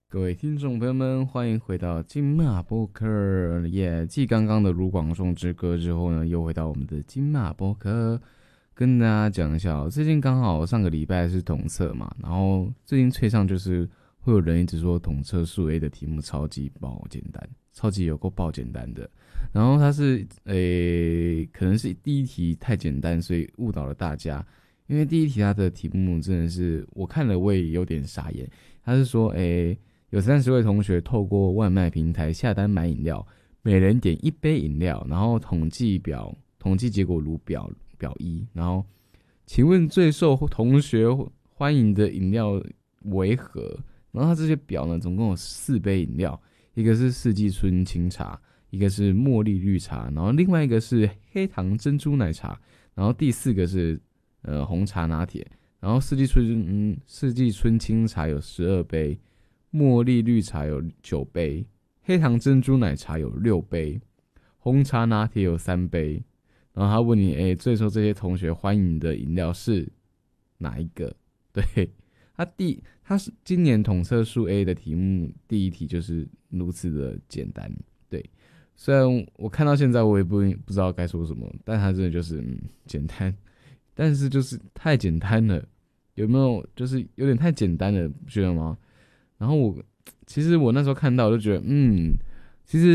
各位听众朋友们，欢迎回到金马播客。继刚刚的卢广仲之歌之后呢，又回到我们的金马播客，跟大家讲一下最近刚好上个礼拜是统测嘛，然后最近催上就是会有人一直说统测数 A 的题目超级爆简单，超级有够爆简单的。然后它是可能是第一题太简单，所以误导了大家。因为第一题它的题目真的是我看了我也有点傻眼，他是说有30位同学透过外卖平台下单买饮料，每人点1杯饮料，然后统计结果如表一，然后请问最受同学欢迎的饮料为何？然后它这些表呢，总共有4杯饮料，一个是四季春清茶，一个是茉莉绿茶，然后另外一个是黑糖珍珠奶茶，然后第4个是红茶拿铁，然后四季春清茶有12杯。茉莉绿茶有9杯，黑糖珍珠奶茶有6杯，红茶拿铁有3杯。然后他问你，最受这些同学欢迎的饮料是哪一个？对，他是今年统测数 A 的题目，第一题就是如此的简单。对，虽然我看到现在我也不知道该说什么，但他真的就是简单，但是就是太简单了，有没有？就是有点太简单了，不觉得吗？然后其实我那时候看到，我就觉得，其实